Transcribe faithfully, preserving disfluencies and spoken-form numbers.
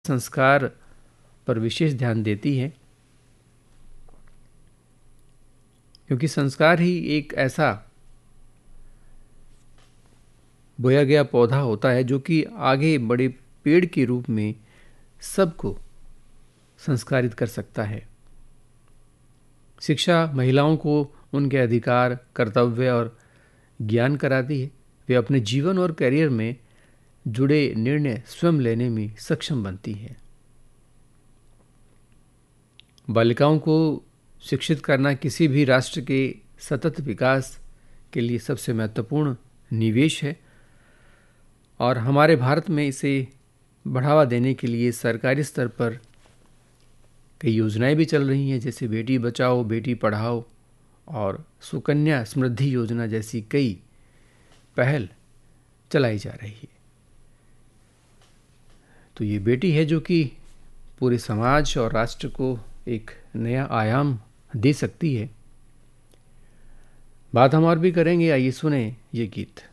संस्कार पर विशेष ध्यान देती है, क्योंकि संस्कार ही एक ऐसा बोया गया पौधा होता है जो कि आगे बड़े पेड़ के रूप में सबको संस्कारित कर सकता है। शिक्षा महिलाओं को उनके अधिकार, कर्तव्य और ज्ञान कराती है। वे अपने जीवन और करियर में जुड़े निर्णय स्वयं लेने में सक्षम बनती है। बालिकाओं को शिक्षित करना किसी भी राष्ट्र के सतत विकास के लिए सबसे महत्वपूर्ण निवेश है और हमारे भारत में इसे बढ़ावा देने के लिए सरकारी स्तर पर कई योजनाएं भी चल रही हैं, जैसे बेटी बचाओ बेटी पढ़ाओ और सुकन्या समृद्धि योजना जैसी कई पहल चलाई जा रही है। तो ये बेटी है जो कि पूरे समाज और राष्ट्र को एक नया आयाम दे सकती है। बात हम और भी करेंगे, आइए सुने ये गीत।